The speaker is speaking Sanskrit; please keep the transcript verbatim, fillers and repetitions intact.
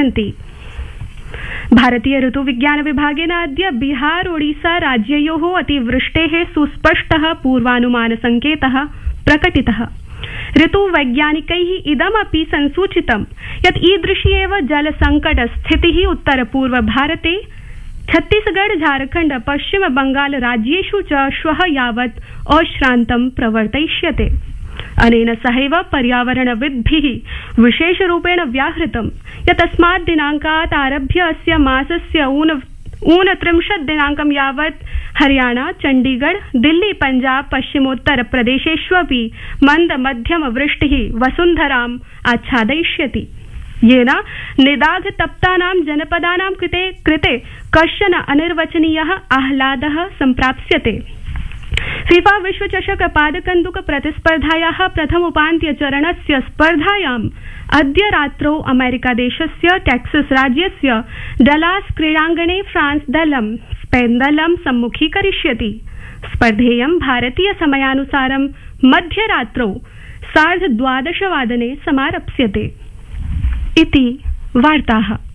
गच्छन्ति। भारतीय ऋतुविज्ञान विभागेन अद्य बिहार ओडिशा राज्ययोः अतिवृष्टेः सुस्पष्टः पूर्वानुमान संकेतः प्रकटितः। ऋतुवैज्ञानिकैः इदमपि संसूचितं यत् ईदृशी एव जलसंकट स्थितिः उत्तरपूर्व भारते छत्तीसगढ़ झारखंड पश्चिम बंगाल राज्येषु च श्वः यावत् अश्रान्तं प्रवर्तयिष्यते। अनेन सहैव पर्यावरणविद्भिः विशेषरूपेण व्याहृतं यत् अस्मात् दिनाङ्कात् आरभ्य अस्य मासस्य ऊन ऊनत्रिंशत् दिनाङ्कं यावत् हरियाणा, चण्डीगढ़, दिल्ली, पंजाब, पश्चिमोत्तर प्रदेशेष्वपि मन्द मध्यम वृष्टिः वसुन्धराम् आच्छादयिष्यति, येन निदाघतप्तानां जनपदानां कृते कृते कश्चन अनिर्वचनीयः आह्लादः सम्प्राप्स्यते। फीफा विश्वचषक पादकन्दुक प्रतिस्पर्धायाः प्रथमोपान्त्यचरणस्य स्पर्धायाम् अद्य रात्रौ अमेरिकादेशस्य टेक्सास राज्यस्य डलास क्रीडाङ्गणे फ्रांस दलं स्पेन दलं सम्मुखीकरिष्यति। स्पर्धेयं भारतीय समयानुसारं मध्यरात्रौ सार्धद्वादशवादने समारप्स्यते। इति वार्ताः।